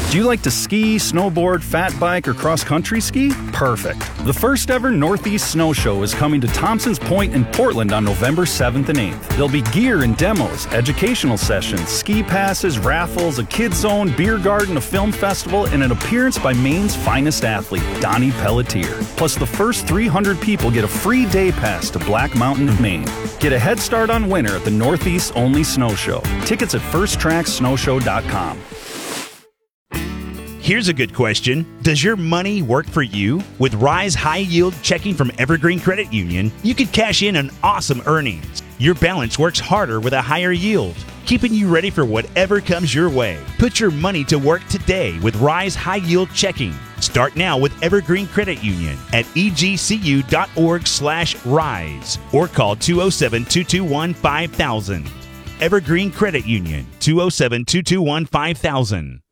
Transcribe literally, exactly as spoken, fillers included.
Do you like to ski, snowboard, fat bike, or cross-country ski? Perfect. The first ever Northeast Snow Show is coming to Thompson's Point in Portland on November seventh and eighth. There'll be gear and demos, educational sessions, ski passes, raffles, a kids zone, beer garden, a film festival, and an appearance by Maine's finest athlete, Donnie Pelletier. Plus, the first three hundred people get a free day pass to Black Mountain, Maine. Get a head start on winter at the Northeast Only Snow Show. Tickets at first tracks snow show dot com. Here's a good question. Does your money work for you? With Rise High Yield Checking from Evergreen Credit Union, you can cash in on awesome earnings. Your balance works harder with a higher yield, keeping you ready for whatever comes your way. Put your money to work today with Rise High Yield Checking. Start now with Evergreen Credit Union at e g c u dot org slash rise or call two oh seven, two two one, five thousand. Evergreen Credit Union, two oh seven, two two one, five thousand.